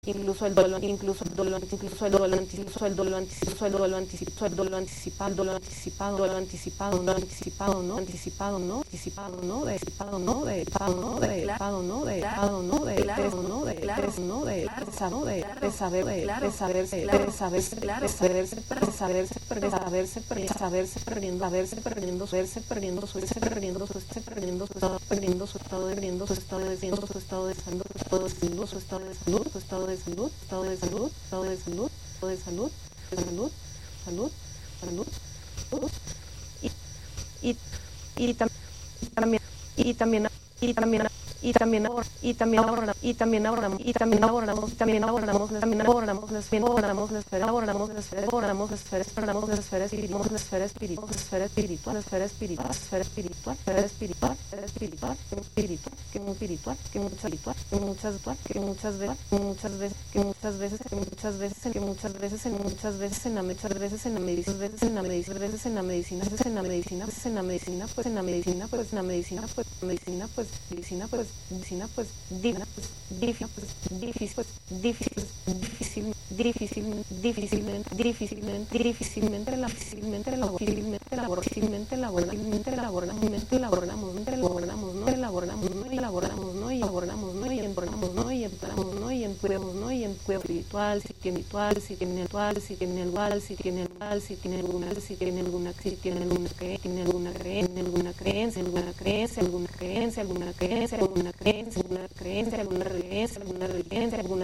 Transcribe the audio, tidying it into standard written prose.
incluso el dolor, incluso el dolor, incluso el dolor, incluso el dolor, incluso el dolor, anticipado, el dolor anticipado, el dolor anticipado, dolor anticipado, no anticipado, no anticipado, no anticipado, no de anticipado, no de anticipado, no de anticipado, no de anticipado, no de no de no de saber, de saberse, de saberse, de saberse, de saberse, de saberse, de saberse perdiendo, haberse perdiendo, verse perdiendo, verse perdiendo, perdiendo su estado, perdiendo su estado, perdiendo su estado de salud, su estado de salud, su estado de salud, su estado de salud, estado de salud, estado de salud, estado de salud, salud, salud, salud, salud, y también y también y también y también abordamos las esfera espiritual, que muchas veces en la si tiene alguna creencia, alguna